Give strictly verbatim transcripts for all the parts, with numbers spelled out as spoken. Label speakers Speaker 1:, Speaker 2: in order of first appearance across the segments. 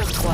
Speaker 1: sur trois.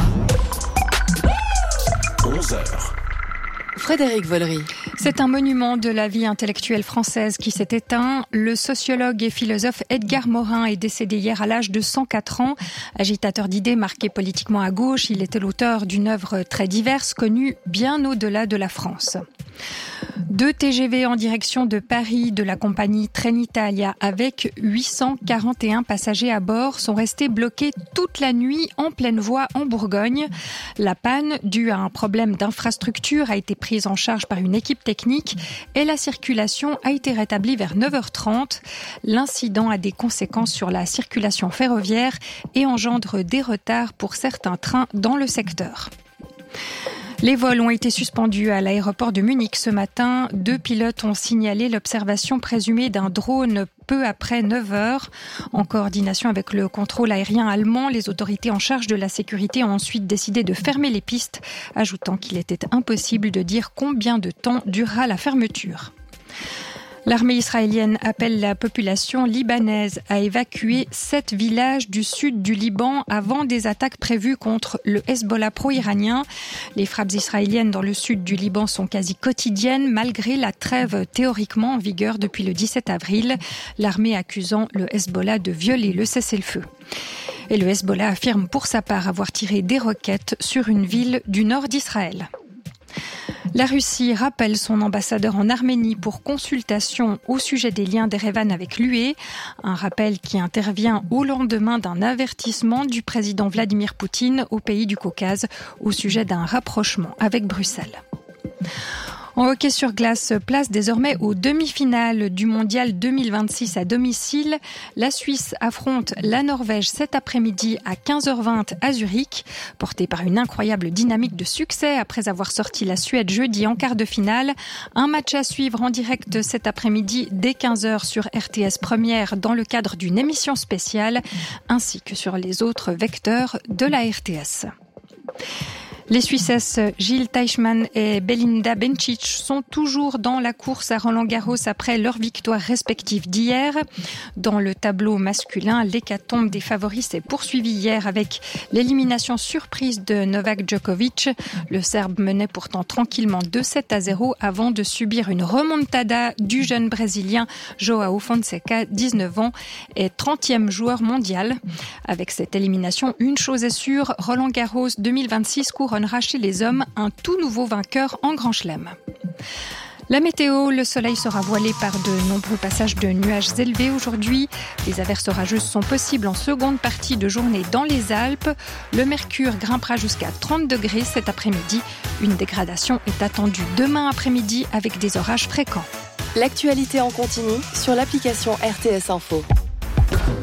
Speaker 2: onze heures.
Speaker 1: Frédéric Vollery.
Speaker 3: C'est un monument de la vie intellectuelle française qui s'est éteint. Le sociologue et philosophe Edgar Morin est décédé hier à l'âge de cent quatre ans. Agitateur d'idées marqué politiquement à gauche, il était l'auteur d'une œuvre très diverse, connue bien au-delà de la France. Deux T G V en direction de Paris de la compagnie Trenitalia avec huit cent quarante et un passagers à bord sont restés bloqués toute la nuit en pleine voie en Bourgogne. La panne, due à un problème d'infrastructure, a été prise en charge par une équipe technique et la circulation a été rétablie vers neuf heures trente. L'incident a des conséquences sur la circulation ferroviaire et engendre des retards pour certains trains dans le secteur. Les vols ont été suspendus à l'aéroport de Munich ce matin. Deux pilotes ont signalé l'observation présumée d'un drone peu après neuf heures. En coordination avec le contrôle aérien allemand, les autorités en charge de la sécurité ont ensuite décidé de fermer les pistes, ajoutant qu'il était impossible de dire combien de temps durera la fermeture. L'armée israélienne appelle la population libanaise à évacuer sept villages du sud du Liban avant des attaques prévues contre le Hezbollah pro-iranien. Les frappes israéliennes dans le sud du Liban sont quasi quotidiennes malgré la trêve théoriquement en vigueur depuis le dix-sept avril, l'armée accusant le Hezbollah de violer le cessez-le-feu. Et le Hezbollah affirme pour sa part avoir tiré des roquettes sur une ville du nord d'Israël. La Russie rappelle son ambassadeur en Arménie pour consultation au sujet des liens d'Erevan avec l'U E. Un rappel qui intervient au lendemain d'un avertissement du président Vladimir Poutine au pays du Caucase au sujet d'un rapprochement avec Bruxelles. En hockey sur glace, place désormais aux demi-finales du mondial deux mille vingt-six à domicile. La Suisse affronte la Norvège cet après-midi à quinze heures vingt à Zurich. Portée par une incroyable dynamique de succès après avoir sorti la Suède jeudi en quart de finale. Un match à suivre en direct cet après-midi dès quinze heures sur R T S Première dans le cadre d'une émission spéciale, ainsi que sur les autres vecteurs de la R T S. Les Suissesses Jil Teichmann et Belinda Bencic sont toujours dans la course à Roland-Garros après leurs victoires respectives d'hier. Dans le tableau masculin, l'hécatombe des favoris s'est poursuivie hier avec l'élimination surprise de Novak Djokovic. Le Serbe menait pourtant tranquillement deux sept à zéro avant de subir une remontada du jeune Brésilien João Fonseca, dix-neuf ans, et trentième joueur mondial. Avec cette élimination, une chose est sûre, Roland-Garros deux mille vingt-six couronnera chez les hommes un tout nouveau vainqueur en Grand Chelem. La météo, le soleil sera voilé par de nombreux passages de nuages élevés aujourd'hui. Les averses orageuses sont possibles en seconde partie de journée dans les Alpes. Le mercure grimpera jusqu'à trente degrés cet après-midi. Une dégradation est attendue demain après-midi avec des orages fréquents.
Speaker 1: L'actualité en continu sur l'application R T S Info.